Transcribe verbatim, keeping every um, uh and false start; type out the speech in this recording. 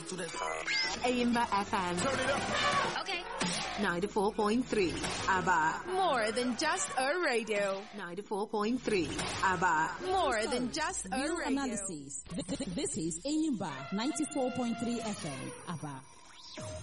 to the top. Ayimba F M. Turn it up. Okay. ninety-four point three. ABBA. More than just a radio. ninety-four point three. ABBA. More than just a Real radio. analysis. This is Ayimba ninety-four point three F M. ABBA.